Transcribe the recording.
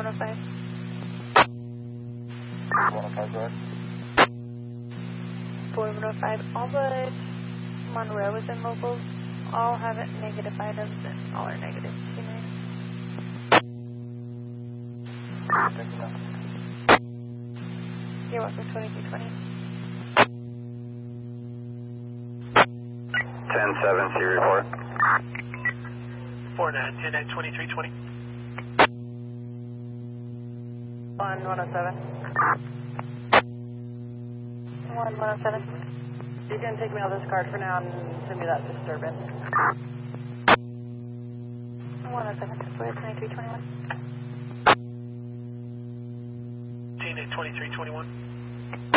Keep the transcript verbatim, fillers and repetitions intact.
oh five. one oh five, go ahead. Boy one oh five, all the Monroes and mobiles all have negative items and all are negative. Two nine. Thank you, ma'am. You're welcome, twenty-two twenty. ten seven, C report. four nine, ten nine, twenty-three twenty. one one oh seven. one one oh seven. You can take me out of this card for now and send me that disturbance. one oh seven, twenty-three twenty-one. ten eight, twenty-three twenty-one.